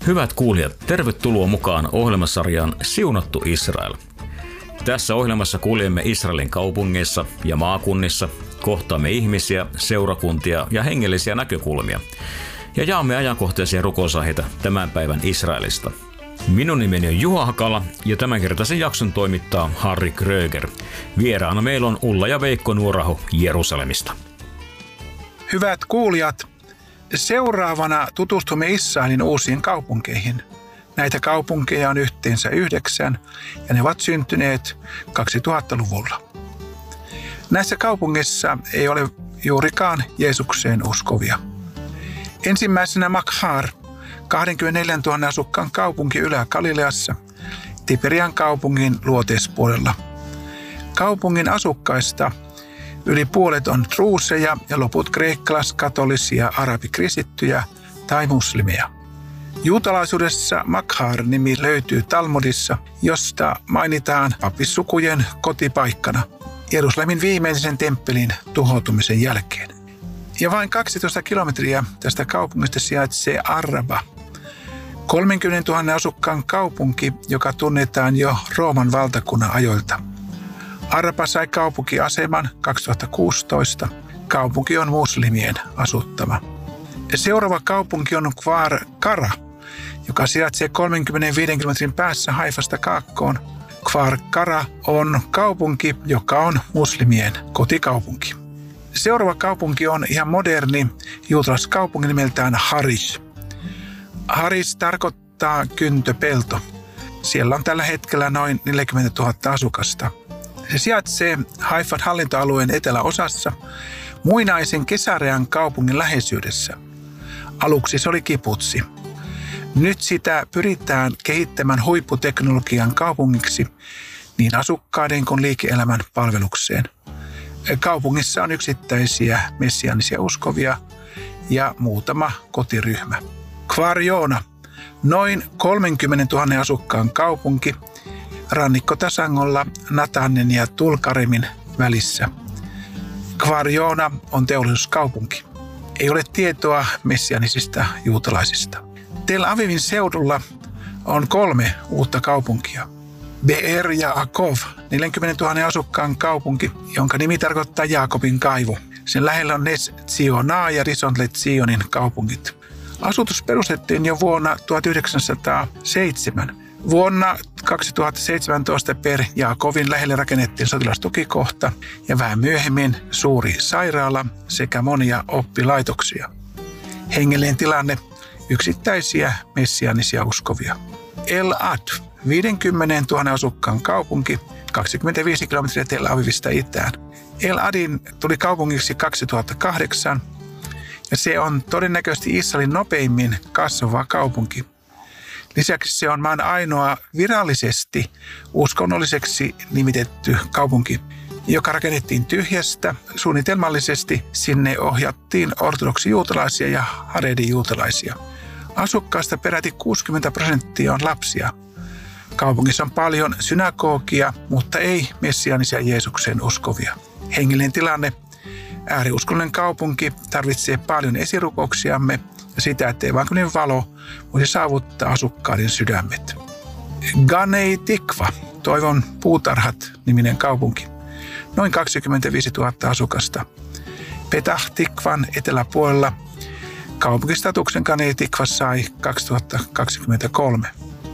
Hyvät kuulijat, tervetuloa mukaan ohjelmasarjaan Siunattu Israel. Tässä ohjelmassa kuljemme Israelin kaupungeissa ja maakunnissa, kohtaamme ihmisiä, seurakuntia ja hengellisiä näkökulmia ja jaamme ajankohtaisia rukousaiheita tämän päivän Israelista. Minun nimeni on Juha Hakala ja tämänkertaisen jakson toimittaa Harri Kröger. Vieraana meillä on Ulla ja Veikko Nuoraho Jerusalemista. Hyvät kuulijat, seuraavana tutustumme Israelin uusiin kaupunkeihin. Näitä kaupunkeja on yhteensä 9 ja ne ovat syntyneet 2000-luvulla. Näissä kaupungeissa ei ole juurikaan Jeesukseen uskovia. Ensimmäisenä Makhar, 24 000 asukkaan kaupunki Ylä-Galileassa, Tiberian kaupungin luoteispuolella. Kaupungin asukkaista yli puolet on druuseja ja loput kreikkalaiskatolisia, arabikristittyjä tai muslimeja. Juutalaisuudessa Makhar-nimi löytyy Talmudissa, josta mainitaan papissukujen kotipaikkana Jerusalemin viimeisen temppelin tuhoutumisen jälkeen. Ja vain 12 kilometriä tästä kaupungista sijaitsee Arraba, 30 000 asukkaan kaupunki, joka tunnetaan jo Rooman valtakunnan ajoilta. Arraba sai kaupunkiaseman 2016. Kaupunki on muslimien asuttama. Seuraava kaupunki on Kfar Kara, joka sijaitsee 35 kilometrin päässä Haifasta kaakkoon. Kfar Kara on kaupunki, joka on muslimien kotikaupunki. Seuraava kaupunki on ihan moderni juutalaiskaupunki nimeltään Harish. Harish tarkoittaa kyntöpelto. Siellä on tällä hetkellä noin 40 000 asukasta. Se sijaitsee Haifan hallintoalueen eteläosassa muinaisen Kesarean kaupungin läheisyydessä. Aluksi se oli kibutsi. Nyt sitä pyritään kehittämään huipputeknologian kaupungiksi niin asukkaiden kuin liike-elämän palvelukseen. Kaupungissa on yksittäisiä messiaanisia uskovia ja muutama kotiryhmä. Kfar Joona, noin 30 000 asukkaan kaupunki rannikkotasangolla Natanen ja Tulkaremin välissä. Kfar Joona on teollisuuskaupunki. Ei ole tietoa messianisista juutalaisista. Tel Avivin seudulla on 3 uutta kaupunkia. Be'er ja Akov, 40 000 asukkaan kaupunki, jonka nimi tarkoittaa Jaakobin kaivo. Sen lähellä on Nes Tzionaa ja Rishon LeZionin kaupungit. Asutus perustettiin jo vuonna 1907. Vuonna 2017 per Jaakovin lähelle rakennettiin sotilastukikohta ja vähän myöhemmin suuri sairaala sekä monia oppilaitoksia. Hengellinen tilanne, yksittäisiä messiaanisia uskovia. El Ad, 50 000 asukkaan kaupunki, 25 kilometriä Tel Avivista itään. El Adin tuli kaupungiksi 2008 ja se on todennäköisesti Israelin nopeimmin kasvava kaupunki. Lisäksi se on maan ainoa virallisesti uskonnolliseksi nimitetty kaupunki, joka rakennettiin tyhjästä. Suunnitelmallisesti sinne ohjattiin ortodoksijuutalaisia ja haredi-juutalaisia. Asukkaista peräti 60% on lapsia. Kaupungissa on paljon synagogia, mutta ei messiaanisia Jeesukseen uskovia. Hengellinen tilanne. Ääriuskollinen kaupunki tarvitsee paljon esirukouksiamme ja sitä, ettei evankeliumin valo voisi saavuttaa asukkaiden sydämet. Ganei Tikva, toivon puutarhat niminen kaupunki. Noin 25 000 asukasta. Petah Tikvan eteläpuolella kaupunkistatuksen Ganei Tikva sai 2023.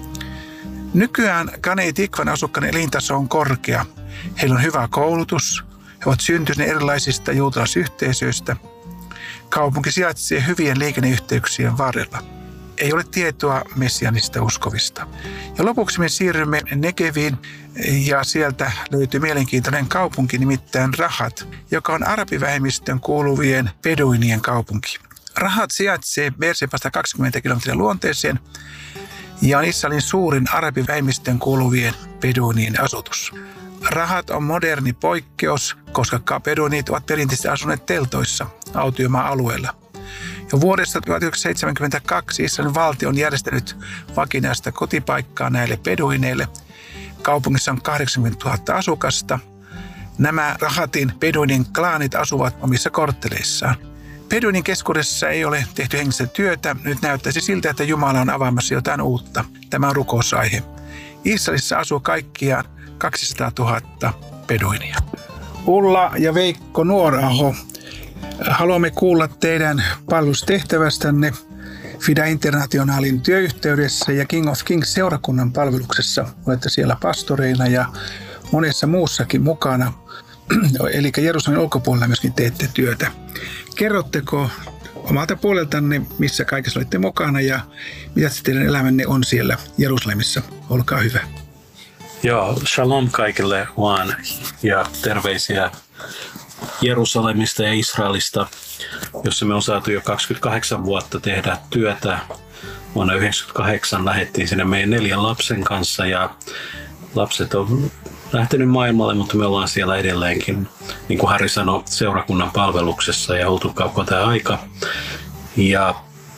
Nykyään Ganei Tikvan asukkaiden elintaso on korkea. Heillä on hyvä koulutus. He ovat syntyneet erilaisista juutalaisyhteisöistä. Kaupunki sijaitsee hyvien liikenneyhteyksien varrella. Ei ole tietoa messiaanista uskovista. Ja lopuksi me siirrymme Negeviin ja sieltä löytyy mielenkiintoinen kaupunki nimittäin Rahat, joka on arabivähemmistön kuuluvien beduinien kaupunki. Rahat sijaitsee Beershebasta 20 kilometriä luonteeseen ja on Israelin suurin arabivähemmistön kuuluvien beduinien asutus. Rahat on moderni poikkeus, koska beduinit ovat perinteisesti asuneet teltoissa autiomaa-alueella. Jo vuodesta 1972 Israelin valtio on järjestänyt vakinaista kotipaikkaa näille beduineille. Kaupungissa on 80 000 asukasta. Nämä Rahatin beduinin klaanit asuvat omissa kortteleissaan. Beduinin keskuudessa ei ole tehty hengellistä työtä. Nyt näyttäisi siltä, että Jumala on avaamassa jotain uutta. Tämä on rukousaihe. Israelissa asuu kaikkiaan 200 000 beduinia. Ulla ja Veikko Nuoraho, haluamme kuulla teidän palvelustehtävästänne Fida Internationalin työyhteydessä ja King of Kings seurakunnan palveluksessa. Olette siellä pastoreina ja monessa muussakin mukana. Eli Jerusalemin ulkopuolella myöskin teette työtä. Kerrotteko omalta puoleltanne, missä kaikessa olette mukana ja mitä teidän elämänne on siellä Jerusalemissa? Olkaa hyvä. Joo, shalom kaikille vaan ja terveisiä Jerusalemista ja Israelista, jossa me on saatu jo 28 vuotta tehdä työtä. Vuonna 1998 lähdettiin sinne meidän 4 lapsen kanssa ja lapset on lähtenyt maailmalle, mutta me ollaan siellä edelleenkin, niin kuin Harri sanoi, seurakunnan palveluksessa ja oltu koko tämä aika. Ja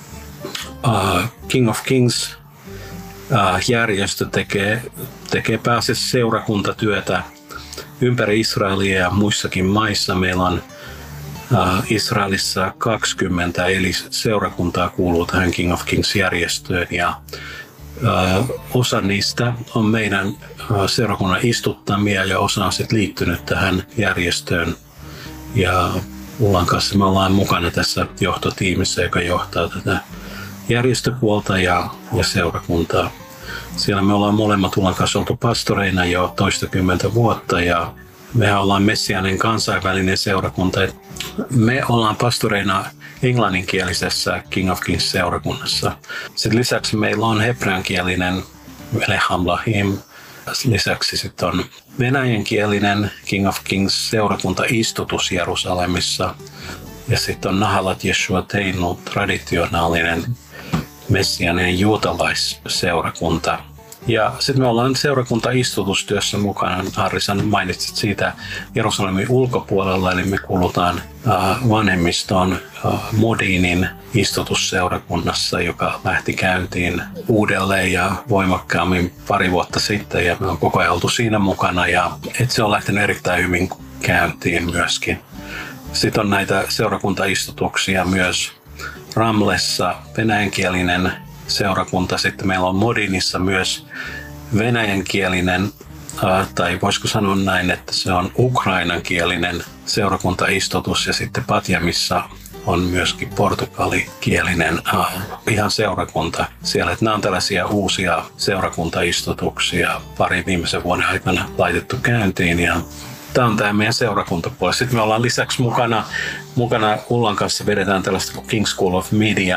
King of Kings järjestö tekee pääasiassa seurakuntatyötä ympäri Israelia ja muissakin maissa. Meillä on Israelissa 20 eli seurakuntaa kuuluu tähän King of Kings järjestöön ja osa niistä on meidän seurakunnan istuttamia ja osa on sitten liittynyt tähän järjestöön. Ja Ullan kanssa me ollaan mukana tässä johtotiimissä, joka johtaa tätä järjestöpuolta ja seurakuntaa. Siellä me ollaan molemmat Ullan kanssa oltu pastoreina jo toistakymmentä vuotta ja mehän ollaan messiaaninen kansainvälinen seurakunta. Me ollaan pastoreina englanninkielisessä King of Kings seurakunnassa. Sitten lisäksi meillä on hebreankielinen Melecham Lahim. Lisäksi sitten on venäjänkielinen King of Kings seurakunta istutus Jerusalemissa. Ja sitten on Nahalat Yeshua Teinu traditionaalinen messiaaninen juutalaisseurakunta. Ja sitten me ollaan seurakunta-istutustyössä mukana. Harri, mainitsit siitä Jerusalemin ulkopuolella, eli me kuulutaan vanhemmiston Modinin istutusseurakunnassa, joka lähti käyntiin uudelleen ja voimakkaammin pari vuotta sitten. Ja me on koko ajan oltu siinä mukana ja se on lähtenyt erittäin hyvin käyntiin myöskin. Sitten on näitä seurakuntaistutuksia myös Ramlessa, venäjänkielinen seurakunta. Sitten meillä on Modinissa myös venäjänkielinen, tai voisiko sanoa näin, että se on ukrainankielinen seurakuntaistutus. Ja sitten Patjamissa on myöskin portugalikielinen ihan seurakunta siellä. Että nämä on tällaisia uusia seurakuntaistutuksia pari viimeisen vuoden aikana laitettu käyntiin. Ja tämä on tämä meidän seurakuntapuoli. Sitten me ollaan lisäksi mukana Ullan kanssa vedetään tällaista King School of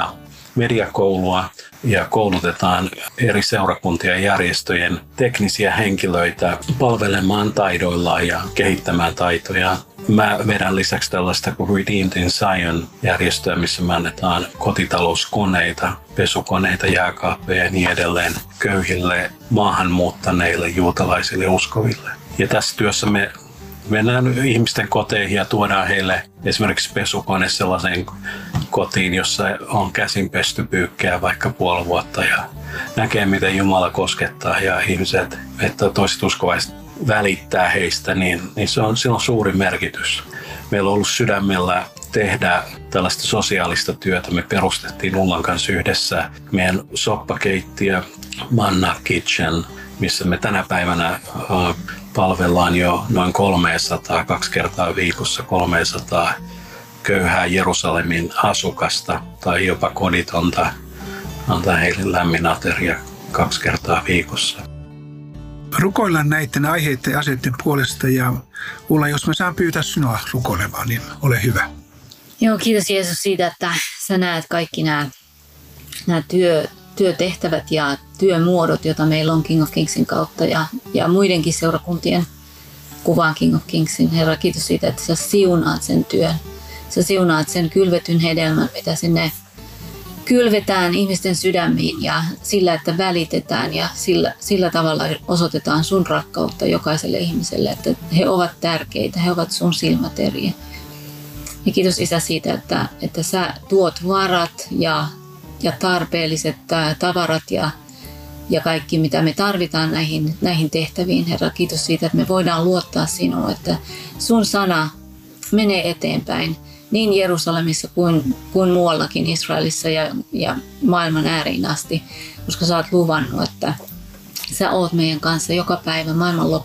mediakoulua ja koulutetaan eri seurakuntien ja järjestöjen teknisiä henkilöitä palvelemaan taidoillaan ja kehittämään taitoja. Mä vedän lisäksi tällaista kuin Redeemed in Zion -järjestöä, missä me annetaan kotitalouskoneita, pesukoneita, jääkaappeja ja niin edelleen köyhille, maahanmuuttaneille, juutalaisille uskoville. Ja tässä työssä me mennään ihmisten koteihin ja tuodaan heille esimerkiksi pesukone sellaiseen kotiin, jossa on käsin pesty pyykkää vaikka puoli vuotta ja näkee, miten Jumala koskettaa ja ihmiset, että toiset uskovaiset välittää heistä, niin sillä on suuri merkitys. Meillä on ollut sydämellä tehdä tällaista sosiaalista työtä. Me perustettiin Ullan kanssa yhdessä meidän soppakeittiö Manna Kitchen, missä me tänä päivänä palvellaan jo noin 300, 2 kertaa viikossa 300 köyhää Jerusalemin asukasta tai jopa koditonta. Antaa heille lämmin ateria 2 kertaa viikossa. Rukoillaan näiden aiheiden ja asioiden puolesta ja Ulla, jos mä saan pyytää sinua rukoilemaan, niin ole hyvä. Joo, kiitos Jeesus siitä, että sä näet kaikki nämä työtehtävät ja työmuodot, joita meillä on King of Kingsin kautta ja muidenkin seurakuntien kuvaan King of Kingsin. Herra, kiitos siitä, että sä siunaat sen työn. Sä siunaat sen kylvetyn hedelmän, mitä sinne kylvetään ihmisten sydämiin ja sillä, että välitetään ja sillä tavalla osoitetaan sun rakkautta jokaiselle ihmiselle, että he ovat tärkeitä, he ovat sun silmäteriä. Ja kiitos Isä siitä, että sä tuot varat ja tarpeelliset tavarat ja kaikki, mitä me tarvitaan näihin tehtäviin. Herra, kiitos siitä, että me voidaan luottaa sinuun, että sun sana menee eteenpäin niin Jerusalemissa kuin muuallakin Israelissa ja maailman ääriin asti, koska sä oot luvannut, että sä oot meidän kanssa joka päivä maailman